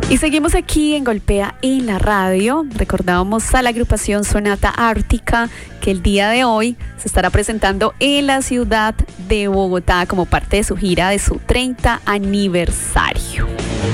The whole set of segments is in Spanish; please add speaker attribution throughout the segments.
Speaker 1: Y seguimos aquí en Golpea en la radio. Recordábamos a la agrupación Sonata Ártica que el día de hoy se estará presentando en la ciudad de Bogotá como parte de su gira de su 30 aniversario.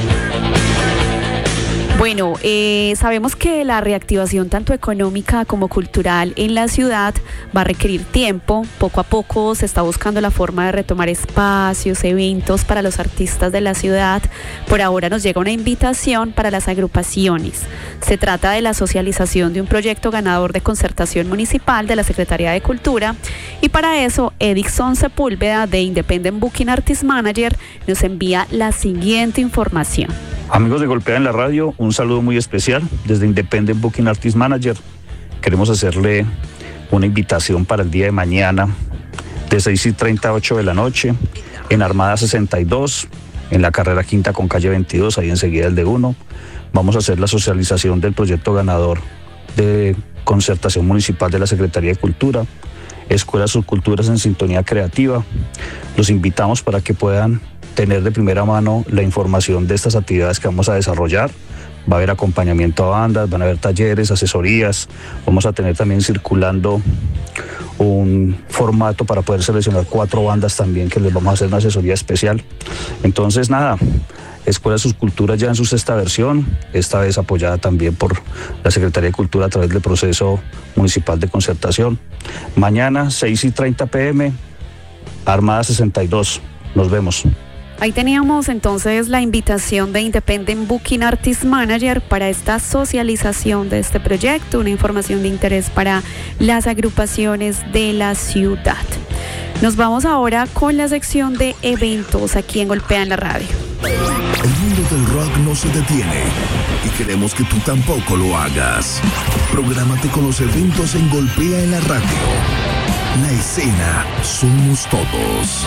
Speaker 1: Bueno, sabemos que la reactivación tanto económica como cultural en la ciudad va a requerir tiempo. Poco a poco se está buscando la forma de retomar espacios, eventos para los artistas de la ciudad. Por ahora nos llega una invitación para las agrupaciones. Se trata de la socialización de un proyecto ganador de concertación municipal de la Secretaría de Cultura. Y para eso, Edixon Sepúlveda de Independent Booking Artist Manager nos envía la siguiente información.
Speaker 2: Amigos de Golpea en la radio, un saludo muy especial desde Independent Booking Artist Manager. Queremos hacerle una invitación para el día de mañana de 6:30 a 8 de la noche en Armada 62, en la carrera quinta con calle 22, ahí enseguida el D1. Vamos a hacer la socialización del proyecto ganador de concertación municipal de la Secretaría de Cultura, Escuelas Subculturas en Sintonía Creativa. Los invitamos para que puedan tener de primera mano la información de estas actividades que vamos a desarrollar. Va a haber acompañamiento a bandas, van a haber talleres, asesorías. Vamos a tener también circulando un formato para poder seleccionar 4 bandas también que les vamos a hacer una asesoría especial. Entonces nada, Escuela de Subculturas ya en su 6ª versión, esta vez apoyada también por la Secretaría de Cultura a través del proceso municipal de concertación. Mañana 6:30 p.m, Armada 62. Nos vemos.
Speaker 1: Ahí teníamos entonces la invitación de Independent Booking Artist Manager para esta socialización de este proyecto, una información de interés para las agrupaciones de la ciudad. Nos vamos ahora con la sección de eventos aquí en Golpea en la radio.
Speaker 3: El mundo del rock no se detiene y queremos que tú tampoco lo hagas. Prográmate con los eventos en Golpea en la radio. La escena somos todos.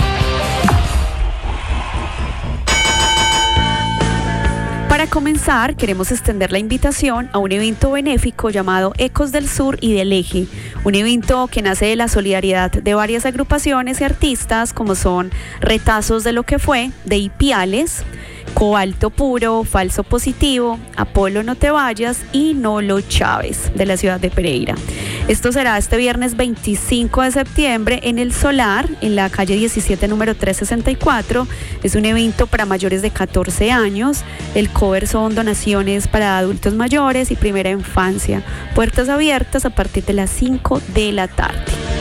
Speaker 1: Para comenzar, queremos extender la invitación a un evento benéfico llamado Ecos del Sur y del Eje, un evento que nace de la solidaridad de varias agrupaciones y artistas como son Retazos de lo que fue, de Ipiales, Cobalto Puro, Falso Positivo, Apolo No Te Vayas y Nolo Chávez de la ciudad de Pereira. Esto será este viernes 25 de septiembre en el Solar, en la calle 17, número 364. Es un evento para mayores de 14 años. El cover son donaciones para adultos mayores y primera infancia. Puertas abiertas a partir de las 5 de la tarde.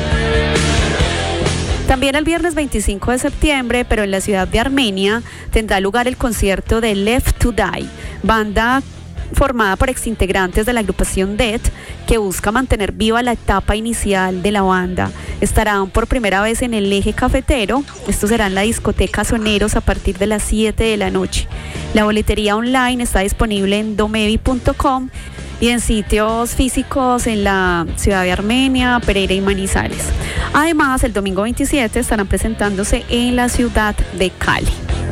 Speaker 1: También el viernes 25 de septiembre, pero en la ciudad de Armenia, tendrá lugar el concierto de Left to Die, banda formada por exintegrantes de la agrupación Dead, que busca mantener viva la etapa inicial de la banda. Estarán por primera vez en el Eje Cafetero. Esto será en la discoteca Soneros a partir de las 7 de la noche. La boletería online está disponible en domevi.com y en sitios físicos en la ciudad de Armenia, Pereira y Manizales. Además, el domingo 27 estarán presentándose en la ciudad de Cali.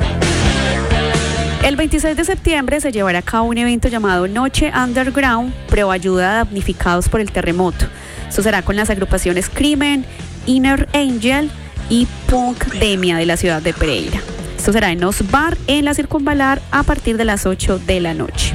Speaker 1: El 26 de septiembre se llevará a cabo un evento llamado Noche Underground, Proayuda a damnificados por el terremoto. Esto será con las agrupaciones Crimen, Inner Angel y Punk Demia de la ciudad de Pereira. Esto será en Osbar, en la Circunvalar, a partir de las 8 de la noche.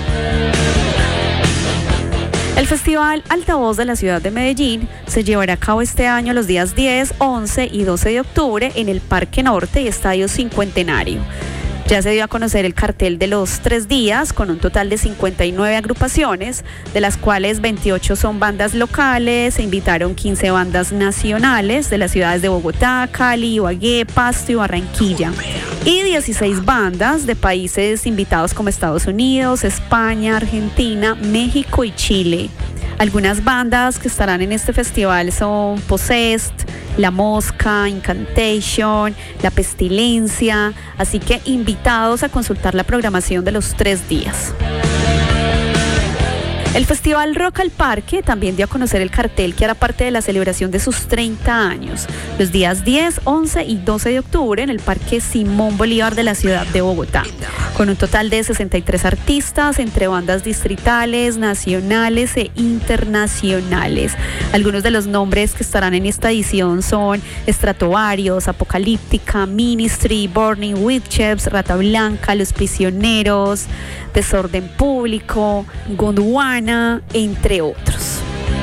Speaker 1: El Festival Altavoz de la ciudad de Medellín se llevará a cabo este año los días 10, 11 y 12 de octubre en el Parque Norte y Estadio Cincuentenario. Ya se dio a conocer el cartel de los 3 días con un total de 59 agrupaciones, de las cuales 28 son bandas locales. Se invitaron 15 bandas nacionales de las ciudades de Bogotá, Cali, Ibagué, Pasto y Barranquilla. Y 16 bandas de países invitados como Estados Unidos, España, Argentina, México y Chile. Algunas bandas que estarán en este festival son Possessed, La Mosca, Incantation, La Pestilencia, así que invitados a consultar la programación de los 3 días. El Festival Rock al Parque también dio a conocer el cartel que hará parte de la celebración de sus 30 años, los días 10, 11 y 12 de octubre en el Parque Simón Bolívar de la ciudad de Bogotá. con un total de 63 artistas entre bandas distritales, nacionales e internacionales. Algunos de los nombres que estarán en esta edición son Stratovarius, Apocalíptica, Ministry, Burning Witches, Rata Blanca, Los Prisioneros, Desorden Público, Gondwana, entre otros.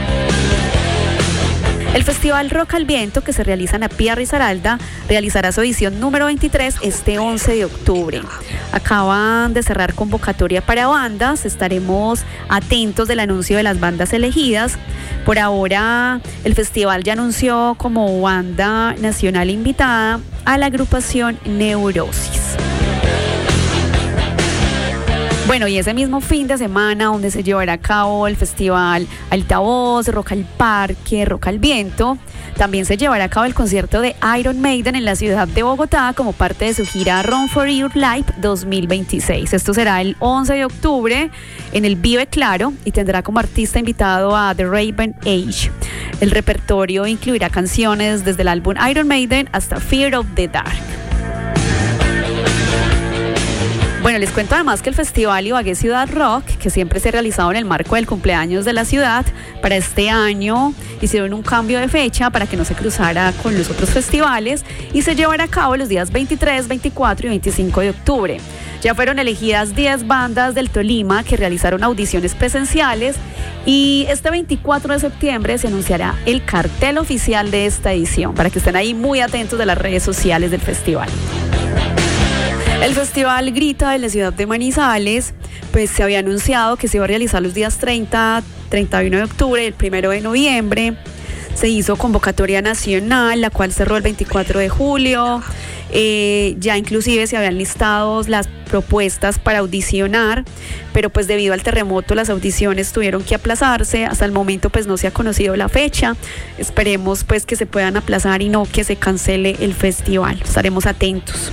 Speaker 1: El Festival Rock al Viento, que se realiza en Apia Risaralda, realizará su edición número 23 este 11 de octubre. Acaban de cerrar convocatoria para bandas, estaremos atentos del anuncio de las bandas elegidas. Por ahora, el festival ya anunció como banda nacional invitada a la agrupación Neurosis. Bueno, y ese mismo fin de semana donde se llevará a cabo el festival Altavoz, Rock al Parque, Rock al Viento, también se llevará a cabo el concierto de Iron Maiden en la ciudad de Bogotá como parte de su gira Run for Your Life 2026. Esto será el 11 de octubre en el Vive Claro y tendrá como artista invitado a The Raven Age. El repertorio incluirá canciones desde el álbum Iron Maiden hasta Fear of the Dark. Bueno, les cuento además que el Festival Ibagué Ciudad Rock, que siempre se ha realizado en el marco del cumpleaños de la ciudad, para este año hicieron un cambio de fecha para que no se cruzara con los otros festivales y se llevará a cabo los días 23, 24 y 25 de octubre. Ya fueron elegidas 10 bandas del Tolima que realizaron audiciones presenciales y este 24 de septiembre se anunciará el cartel oficial de esta edición, para que estén ahí muy atentos de las redes sociales del festival. El Festival Grita de la ciudad de Manizales, pues se había anunciado que se iba a realizar los días 30, 31 de octubre y el 1 de noviembre. Se hizo convocatoria nacional, la cual cerró el 24 de julio. Ya inclusive se habían listado las propuestas para audicionar, pero pues debido al terremoto las audiciones tuvieron que aplazarse. Hasta el momento pues no se ha conocido la fecha. Esperemos pues que se puedan aplazar y no que se cancele el festival. Estaremos atentos.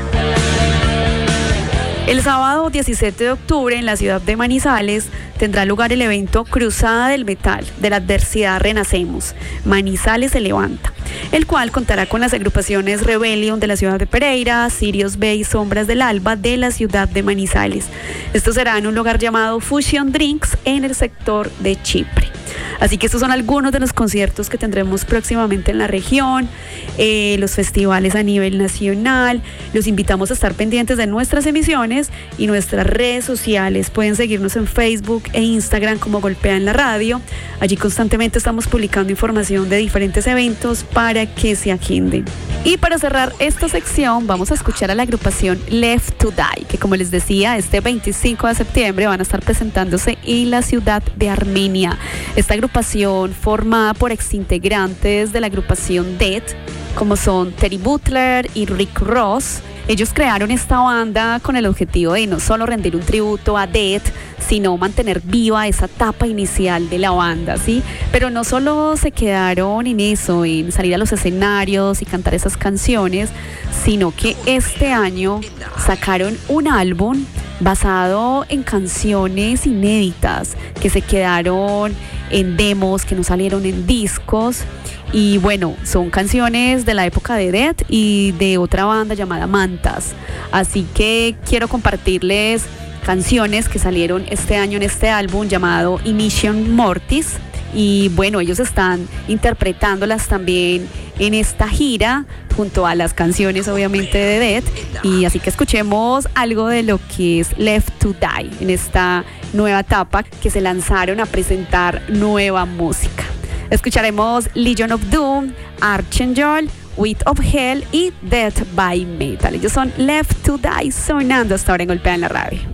Speaker 1: El sábado 17 de octubre en la ciudad de Manizales tendrá lugar el evento Cruzada del Metal, de la Adversidad Renacemos, Manizales se levanta, el cual contará con las agrupaciones Rebellion de la ciudad de Pereira, Sirius Bay y Sombras del Alba de la ciudad de Manizales. Esto será en un lugar llamado Fusion Drinks en el sector de Chipre. Así que estos son algunos de los conciertos que tendremos próximamente en la región, los festivales a nivel nacional. Los invitamos a estar pendientes de nuestras emisiones y nuestras redes sociales. Pueden seguirnos en Facebook e Instagram como Golpea en la Radio. Allí constantemente estamos publicando información de diferentes eventos para que se agenden. Y para cerrar esta sección vamos a escuchar a la agrupación Left to Die, que como les decía, este 25 de septiembre van a estar presentándose en la ciudad de Armenia. Esta agrupación formada por exintegrantes de la agrupación Dead, como son Terry Butler y Rick Ross. Ellos crearon esta banda con el objetivo de no solo rendir un tributo a Dead, sino mantener viva esa etapa inicial de la banda, ¿sí? Pero no solo se quedaron en eso, en salir a los escenarios y cantar esas canciones, sino que este año sacaron un álbum basado en canciones inéditas que se quedaron en demos, que no salieron en discos. Y bueno, son canciones de la época de Dead y de otra banda llamada Mantas. Así que quiero compartirles canciones que salieron este año en este álbum llamado Emission Mortis. Y bueno, ellos están interpretándolas también en esta gira junto a las canciones obviamente de Dead. Y así que escuchemos algo de lo que es Left to Die en esta nueva etapa que se lanzaron a presentar nueva música. Escucharemos Legion of Doom, Archangel, Wit of Hell y Death by Metal. Ellos son Left to Die sonando hasta ahora en Golpea en la Radio.